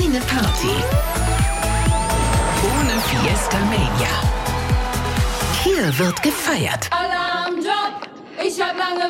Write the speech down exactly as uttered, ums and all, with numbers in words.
Keine Party ohne Fiesta Mania. Hier wird gefeiert. Alarmjob, ich hab lange